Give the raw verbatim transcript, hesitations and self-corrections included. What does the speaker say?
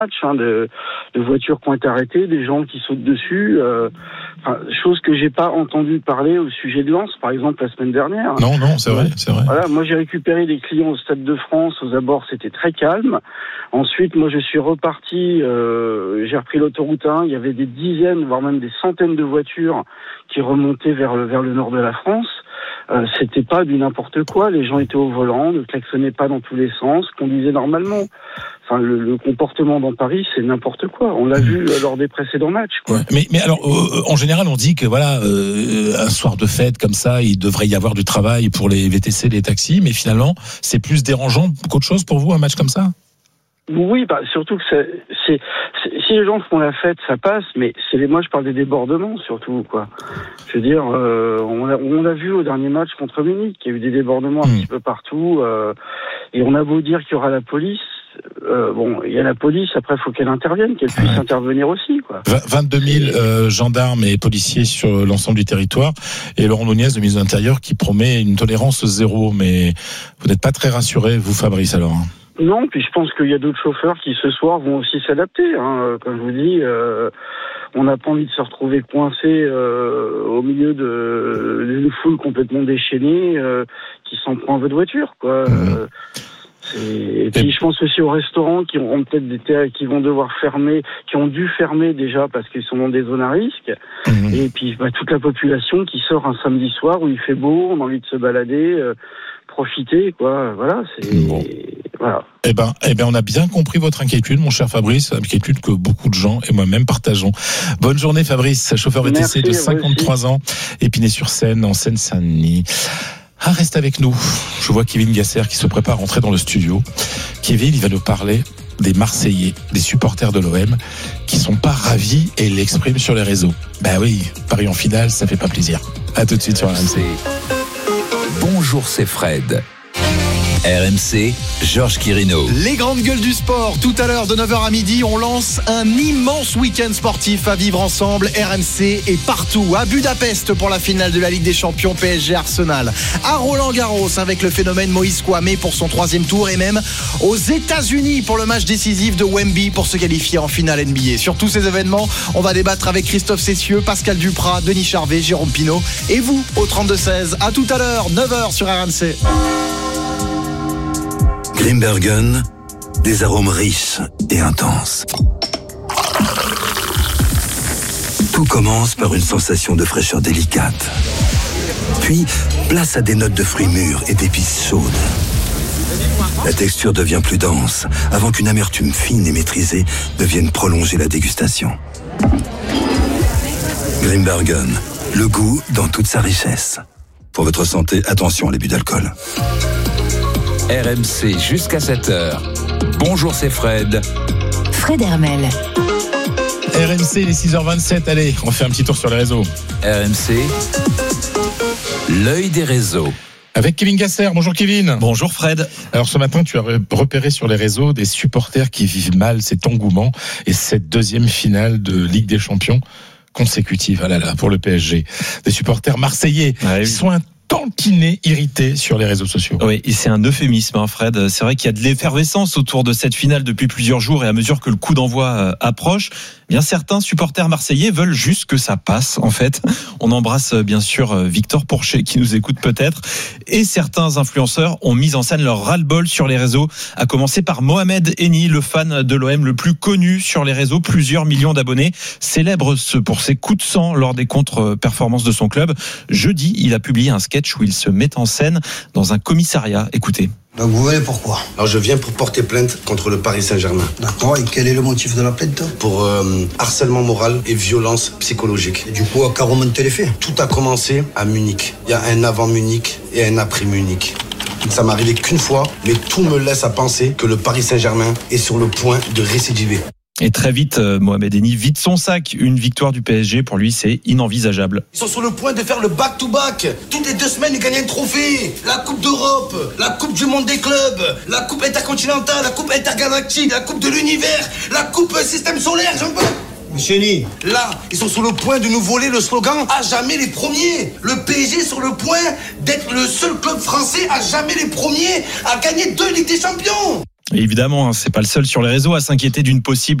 match, hein, de, de voitures qui ont été arrêtées, des gens qui sautent dessus, euh, enfin, chose que j'ai pas entendu parler au sujet de Lens, par exemple, la semaine dernière. Non, non, c'est vrai, c'est vrai. Voilà, moi j'ai récupéré des clients au Stade de France, aux abords, c'était très calme. Ensuite, moi je suis reparti, euh, j'ai repris l'autoroute un, il y avait des dizaines, voire même des centaines de voitures qui remontaient vers le, vers le nord de la France. Euh, c'était pas du n'importe quoi, les gens étaient au volant, ne klaxonnaient pas dans tous les sens, conduisaient normalement. Enfin, le, le comportement dans Paris, c'est n'importe quoi. On l'a mmh. vu lors des précédents matchs, quoi. Mais, mais alors, euh, en général, on dit que voilà, euh, un soir de fête comme ça, il devrait y avoir du travail pour les V T C, les taxis, mais finalement, c'est plus dérangeant qu'autre chose pour vous, un match comme ça ? Oui, bah, surtout que c'est, c'est, c'est, si les gens font la fête, ça passe, mais c'est les, moi je parle des débordements surtout, quoi. Je veux dire, euh, on l'a, on l'a vu au dernier match contre Munich, il y a eu des débordements mmh. un petit peu partout, euh, et on a beau dire qu'il y aura la police, euh, bon, il y a la police, après il faut qu'elle intervienne, qu'elle puisse ouais. intervenir aussi, quoi. vingt-deux mille euh, gendarmes et policiers sur l'ensemble du territoire, et Laurent Nunez, le ministre de l'Intérieur, qui promet une tolérance zéro, mais vous n'êtes pas très rassuré, vous, Fabrice, alors? Non, puis je pense qu'il y a d'autres chauffeurs qui ce soir vont aussi s'adapter. Hein. Comme je vous dis, euh, on n'a pas envie de se retrouver coincé euh, au milieu de d'une foule complètement déchaînée euh, qui s'en prend à votre voiture, quoi. Mmh. Euh, et puis je pense aussi aux restaurants qui auront peut-être des terres qui vont devoir fermer, qui ont dû fermer déjà parce qu'ils sont dans des zones à risque. Mmh. Et puis bah, toute la population qui sort un samedi soir où il fait beau, on a envie de se balader. Euh, profiter, quoi. Voilà, c'est bon. Voilà. Eh ben, eh ben, on a bien compris votre inquiétude, mon cher Fabrice, inquiétude que beaucoup de gens et moi-même partageons. Bonne journée, Fabrice, chauffeur V T C de cinquante-trois ans, Épinay-sur-Seine, en Seine-Saint-Denis. Ah, reste avec nous. Je vois Kevin Gasser qui se prépare à rentrer dans le studio. Kevin, il va nous parler des Marseillais, des supporters de l'O M, qui sont pas ravis et l'expriment sur les réseaux. Ben oui, Paris en finale, ça fait pas plaisir. À tout de suite sur R M C. Bonjour, c'est Fred. R M C, Georges Quirino. Les grandes gueules du sport, tout à l'heure de neuf heures à midi, on lance un immense week-end sportif à vivre ensemble. R M C est partout, à Budapest pour la finale de la Ligue des Champions P S G Arsenal, à Roland-Garros avec le phénomène Moïse Kouamé pour son troisième tour et même aux États-Unis pour le match décisif de Wemby pour se qualifier en finale N B A. Sur tous ces événements, on va débattre avec Christophe Cessieux, Pascal Duprat, Denis Charvet, Jérôme Pinault et vous au trente-deux seize. À tout à l'heure, neuf heures sur R M C. Grimbergen, des arômes riches et intenses. Tout commence par une sensation de fraîcheur délicate. Puis, place à des notes de fruits mûrs et d'épices chaudes. La texture devient plus dense, avant qu'une amertume fine et maîtrisée ne vienne prolonger la dégustation. Grimbergen, le goût dans toute sa richesse. Pour votre santé, attention à l'abus d'alcool. R M C jusqu'à sept heures. Bonjour, c'est Fred. Fred Hermel. R M C, les six heures vingt-sept. Allez, on fait un petit tour sur les réseaux. R M C, l'œil des réseaux. Avec Kevin Gasser. Bonjour Kevin. Bonjour Fred. Alors ce matin, tu as repéré sur les réseaux des supporters qui vivent mal cet engouement et cette deuxième finale de Ligue des Champions consécutive. Ah là là, pour le P S G. Des supporters marseillais ah oui. qui sont un tantinet irrité sur les réseaux sociaux. Oui, et c'est un euphémisme, hein, Fred. C'est vrai qu'il y a de l'effervescence autour de cette finale depuis plusieurs jours et à mesure que le coup d'envoi euh, approche, eh bien certains supporters marseillais veulent juste que ça passe, en fait. On embrasse bien sûr Victor Porcher qui nous écoute peut-être. Et certains influenceurs ont mis en scène leur ras-le-bol sur les réseaux, à commencer par Mohamed Eni, le fan de l'O M le plus connu sur les réseaux, plusieurs millions d'abonnés, célèbre pour ses coups de sang lors des contre-performances de son club. Jeudi, il a publié un sketch où il se met en scène dans un commissariat. Écoutez. Donc vous venez pourquoi ? Alors je viens pour porter plainte contre le Paris Saint-Germain. D'accord, et quel est le motif de la plainte ? Pour euh, harcèlement moral et violence psychologique. Et du coup, à quoi remontent les faits ? Tout a commencé à Munich. Il y a un avant Munich et un après Munich. Ça m'est arrivé qu'une fois, mais tout me laisse à penser que le Paris Saint-Germain est sur le point de récidiver. Et très vite, Mohamed Eni vide son sac. Une victoire du P S G, pour lui, c'est inenvisageable. Ils sont sur le point de faire le back-to-back. Toutes les deux semaines, ils gagnent un trophée. La Coupe d'Europe, la Coupe du Monde des clubs, la Coupe intercontinentale, la Coupe intergalactique, la Coupe de l'univers, la Coupe système solaire, j'en peux. Monsieur Eni. Là, ils sont sur le point de nous voler le slogan « À jamais les premiers ». Le P S G est sur le point d'être le seul club français à jamais les premiers à gagner deux Ligues des Champions. Et évidemment, hein, c'est pas le seul sur les réseaux à s'inquiéter d'une possible